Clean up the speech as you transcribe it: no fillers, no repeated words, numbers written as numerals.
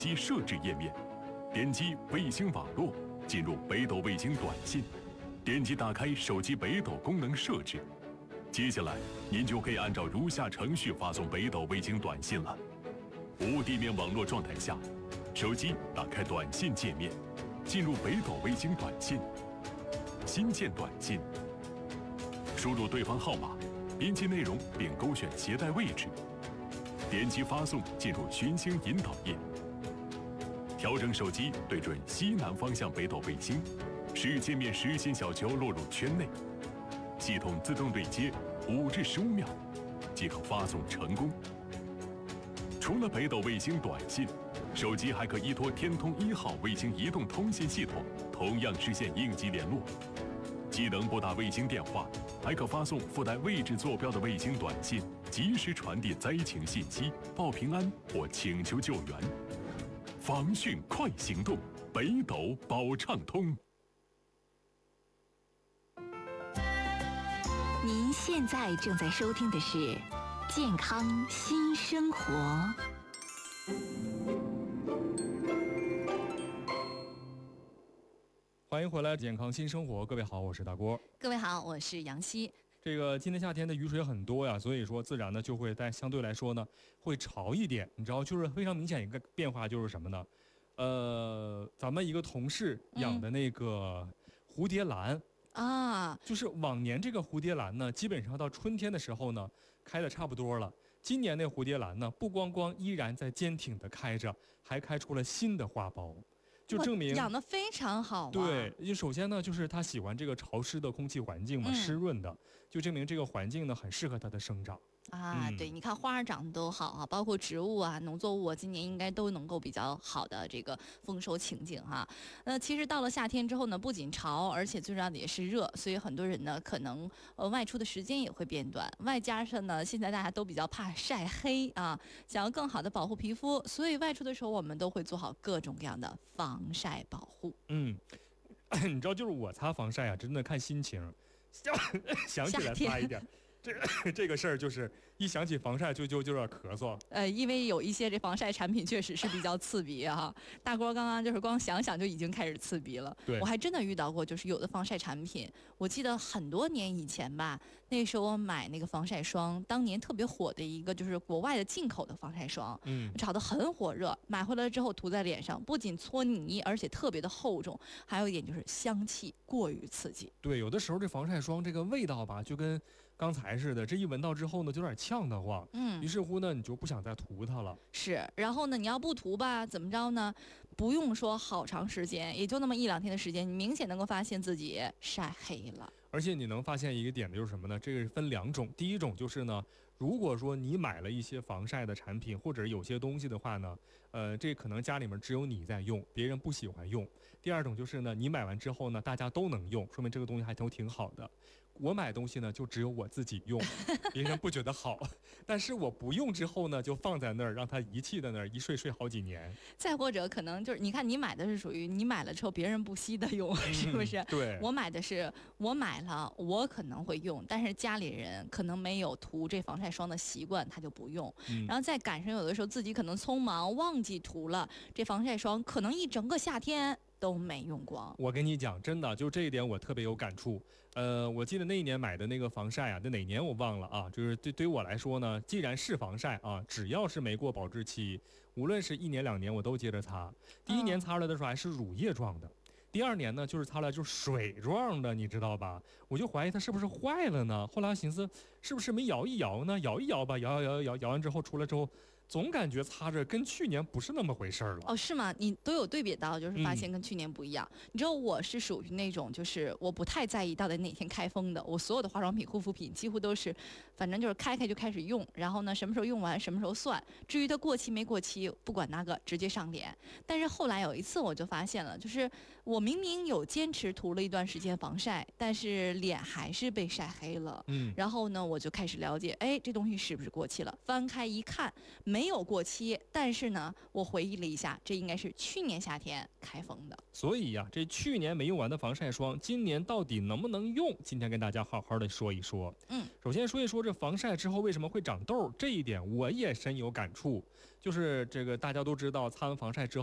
机设置页面，点击卫星网络，进入北斗卫星短信，点击打开手机北斗功能设置。接下来，您就可以按照如下程序发送北斗卫星短信了。无地面网络状态下，手机打开短信界面，进入北斗卫星短信，新建短信，输入对方号码，编辑内容并勾选携带位置，点击发送，进入寻星引导页。调整手机对准西南方向北斗卫星，使界面实心小球落入圈内，系统自动对接5至15秒，即可发送成功。除了北斗卫星短信，手机还可依托天通1号卫星移动通信系统，同样实现应急联络。既能拨打卫星电话，还可发送附带位置坐标的卫星短信，及时传递灾情信息、报平安或请求救援。防汛快行动，北斗保畅通。 您现在正在收听的是健康新生活。 欢迎回来，健康新生活。各位好，我是大郭。 各位好，我是杨希。 这个今年夏天的雨水很多呀，所以说自然呢就会在相对来说呢会潮一点。你知道，就是非常明显一个变化就是什么呢？咱们一个同事养的那个蝴蝶兰。就是往年这个蝴蝶兰呢，基本上到春天的时候呢，开的差不多了。今年那蝴蝶兰呢，不光依然在坚挺的开着，还开出了新的花苞，就证明养得非常好。 对，就首先呢，就是它喜欢这个潮湿的空气环境嘛，湿润的，就证明这个环境呢很适合它的生长。 对，你看花儿长得都好啊，包括植物啊、农作物啊，今年应该都能够比较好的这个丰收情景哈。其实到了夏天之后呢，不仅潮，而且最重要的也是热，所以很多人呢可能外出的时间也会变短，外加上呢现在大家都比较怕晒黑啊，想要更好的保护皮肤，所以外出的时候我们都会做好各种各样的防晒保护。 你知道，就是我擦防晒啊，真的看心情，想起来擦一点。这个事儿就是一想起防晒就有点咳嗽。 因为有一些这防晒产品确实是比较刺鼻哈。大郭刚刚就是光想就已经开始刺鼻了。 对， 我还真的遇到过，就是有的防晒产品，我记得很多年以前吧，那时候我买那个防晒霜，当年特别火的一个就是国外的进口的防晒霜，炒得很火热，买回来之后涂在脸上，不仅搓泥，而且特别的厚重，还有一点就是香气过于刺激。 对，有的时候这防晒霜这个味道吧，就跟刚才似的，这一闻到之后呢，就有点呛得慌。于是乎呢，你就不想再涂它了。 是，然后呢，你要不涂吧，怎么着呢？不用说好长时间，也就那么1-2天的时间，你明显能够发现自己晒黑了。 而且你能发现一个点的就是什么呢？这个分2种，第一种就是呢，如果说你买了一些防晒的产品或者有些东西的话呢，这可能家里面只有你在用，别人不喜欢用。第二种就是呢，你买完之后呢，大家都能用，说明这个东西还都挺好的。我买东西呢，就只有我自己用，别人不觉得好，但是我不用之后呢，就放在那儿，让它遗弃在那儿，一睡好几年。 再或者可能就是，你看你买的是属于你买了之后别人不惜的用，是不是？ 对。 我买的是我买了，我可能会用，但是家里人可能没有涂这防晒霜的习惯，他就不用。然后再赶上有的时候自己可能匆忙忘记涂了这防晒霜，可能一整个夏天都没用光。 我跟你讲，真的，就这一点我特别有感触。我记得那一年买的那个防晒啊，那哪年我忘了啊。就是对于我来说呢，既然是防晒啊，只要是没过保质期，无论是1年2年，我都接着擦。第1年擦出来的时候还是乳液状的。第2年呢，就是擦了就是水状的，你知道吧？我就怀疑它是不是坏了呢？后来寻思，是不是没摇一摇呢？摇一摇吧，摇完之后出来之后，总感觉擦着跟去年不是那么回事了。 是吗？你都有对比到，就是发现跟去年不一样。你知道我是属于那种，就是我不太在意到底哪天开封的，我所有的化妆品、护肤品几乎都是，反正就是开就开始用，然后呢什么时候用完什么时候算。至于它过期没过期，不管那个，直接上脸。但是后来有一次我就发现了，就是我明明有坚持涂了一段时间防晒，但是脸还是被晒黑了。然后呢，我就开始了解，这东西是不是过期了？翻开一看，没没有过期，但是呢，我回忆了一下，这应该是去年夏天开封的。 所以呀，这去年没用完的防晒霜，今年到底能不能用？今天跟大家好好的说一说。首先说一说这防晒之后为什么会长痘，这一点我也深有感触。就是这个大家都知道，擦完防晒之后